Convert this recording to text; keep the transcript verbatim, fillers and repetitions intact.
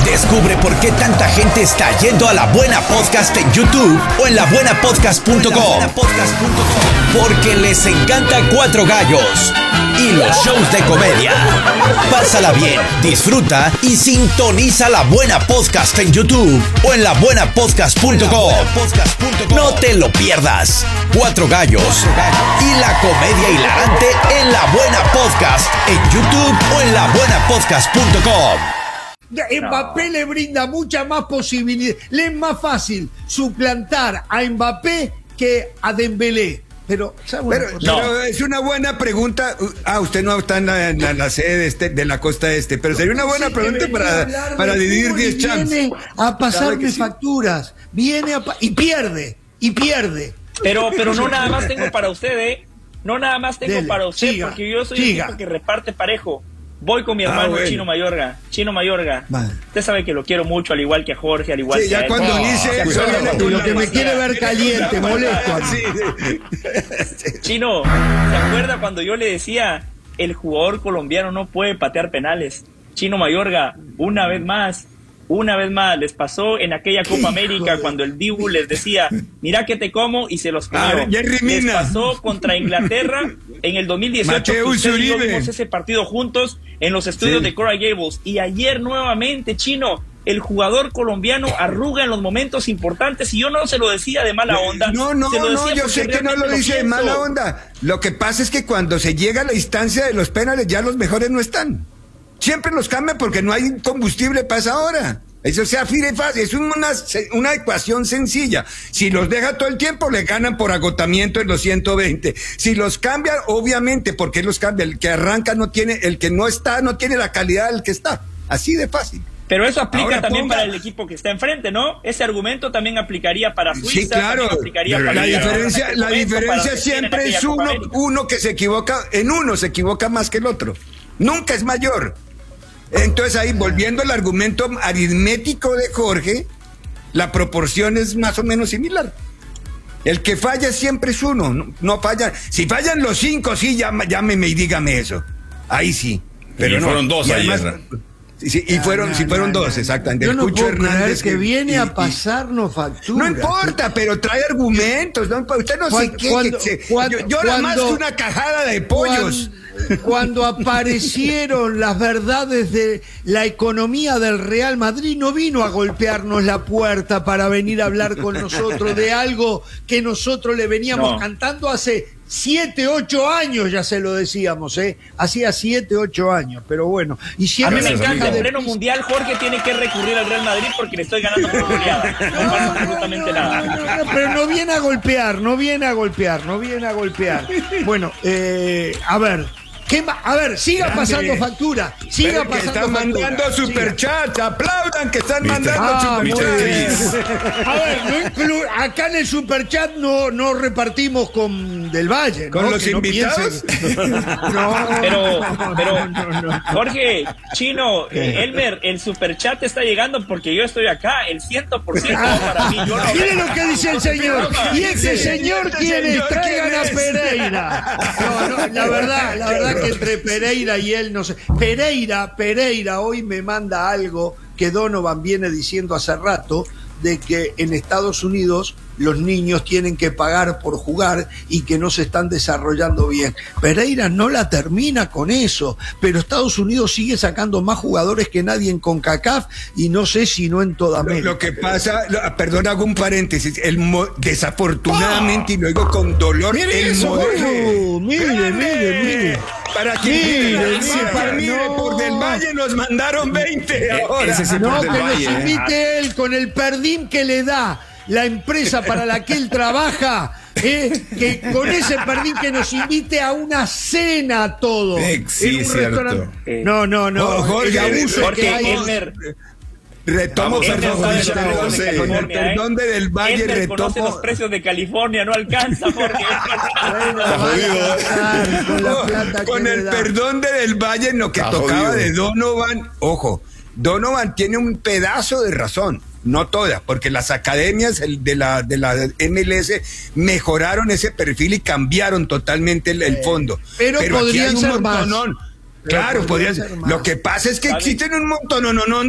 Descubre por qué tanta gente está yendo a La Buena Podcast en YouTube o en la buena podcast punto com. Porque les encanta Cuatro Gallos y los shows de comedia. Pásala bien, disfruta y sintoniza La Buena Podcast en YouTube o en la buena podcast punto com. No te lo pierdas. Cuatro Gallos y la comedia hilarante en La Buena Podcast en YouTube o en la buena podcast punto com. Mbappé no. le brinda mucha más posibilidad. Le es más fácil suplantar a Mbappé que a Dembélé. Pero, pero, pero es una buena pregunta. Ah, usted no está en la, en la, la sede este, de la costa este, pero sería una buena sí, pregunta para, para dividir diez champs. Viene a pasarme facturas, sí. viene a pa y pierde, y pierde. Pero, pero no nada más tengo para usted, ¿eh? No nada más tengo Dele, para usted, siga, porque yo soy siga. un tipo que reparte parejo. Voy con mi hermano ah, bueno. Chino Mayorga. Chino Mayorga. Vale. Usted sabe que lo quiero mucho, al igual que a Jorge, al igual sí, que a él. Ya cuando no, dice eso, lo, lo que me quiere ver caliente, molesto. Sí, sí. Chino, ¿se acuerda cuando yo le decía el jugador colombiano no puede patear penales? Chino Mayorga, una vez más, una vez más, les pasó en aquella Copa América cuando el Dibu les decía, mira que te como, y se los comió. Ah, les pasó contra Inglaterra en el dos mil dieciocho, que usted y yo vimos ese partido juntos en los estudios sí. de Coral Gables. Y ayer nuevamente, Chino, el jugador colombiano arruga en los momentos importantes, y yo no se lo decía de mala onda. No, no, no, yo sé que no lo dice de mala onda. Lo que pasa es que cuando se llega a la instancia de los penales, ya los mejores no están. Siempre los cambian porque no hay combustible para esa hora. Eso sea fácil, es una, una ecuación sencilla. Si los deja todo el tiempo, le ganan por agotamiento en los ciento veinte. Si los cambian, obviamente, porque los cambia. El que arranca no tiene, el que no está, no tiene la calidad del que está. Así de fácil. Pero eso aplica Ahora también ponga... para el equipo que está enfrente, ¿no? Ese argumento también aplicaría para Suiza. Sí, claro. Aplicaría la, para diferencia, la diferencia siempre es uno, uno que se equivoca, en uno se equivoca más que el otro. Nunca es mayor. Entonces ahí, volviendo al argumento aritmético de Jorge, la proporción es más o menos similar. El que falla siempre es uno, no, no falla. Si fallan los cinco, sí, llama, llámeme y dígame eso. Ahí sí. Pero y no, fueron dos ayer. Sí, sí, y fueron, no, sí, fueron no, dos, no, exactamente. Yo no Cucho puedo Hernández que, que viene y, a pasarnos factura. No importa, pero trae argumentos. ¿No? Usted no sé qué. Cuando, que se, cuando, yo yo cuando, más que una cajada de pollos. Cuando, cuando aparecieron las verdades de la economía del Real Madrid, no vino a golpearnos la puerta para venir a hablar con nosotros de algo que nosotros le veníamos no. cantando hace siete, ocho años, ya se lo decíamos, ¿eh? Hacía siete, ocho años, pero bueno. Y a mí me encanta, en pleno mundial, Jorge tiene que recurrir al Real Madrid porque le estoy ganando por goleada. No, no pasa absolutamente no, nada. No, no, no, pero no viene a golpear, no viene a golpear, no viene a golpear. Bueno, eh, a ver. ¿Qué a ver, siga Grande. pasando factura, siga Pero pasando que están factura. mandando superchats, aplaudan que están ¿Viste? mandando ah, superchats. A ver, no inclu acá en el superchat no, no repartimos con Del Valle, ¿Con ¿no? los que invitados? No, no, pero, pero no, no. Jorge, Chino, eh, Elmer, el superchat está llegando porque yo estoy acá, el cien por ciento para mí. Yo no Mire lo que dice el señor, y este señor quiere, traigan a Pereira. No, no, la verdad, la verdad que entre Pereira y él, no sé. Pereira, Pereira hoy me manda algo que Donovan viene diciendo hace rato, de que en Estados Unidos los niños tienen que pagar por jugar y que no se están desarrollando bien. Pereira no la termina con eso, pero Estados Unidos sigue sacando más jugadores que nadie en CONCACAF y no sé si no en toda América. Lo, lo que pasa, lo, perdón, hago un paréntesis, el mo, desafortunadamente, ¡oh! Y lo digo con dolor, mire el eso, modelo. Mire, mire, mire. Para que mire, mire, mire, no. Por Del Valle nos mandaron veinte ahora. Ese no, que nos Valle, invite eh. él con el perdín que le da la empresa para la que él trabaja, eh, que con ese perdín que nos invite a una cena a todos. Sí, cierto. Eh, no, no, no. Oh, Jorge, el abuso Jorge, que hay. Elmer, Retomo, perdón, con el perdón de Del Valle, Elmer retomo. Conoce los precios de California, no alcanza, Jorge. Con, con el perdón de Del Valle, en lo que Está tocaba jodido. de Donovan, ojo, Donovan tiene un pedazo de razón. No todas, porque las academias de la, de la M L S mejoraron ese perfil y cambiaron totalmente el, el fondo. Pero, Pero podrían ser más. Claro, podrían ser. Lo que pasa es que existen un montón, no, no, no.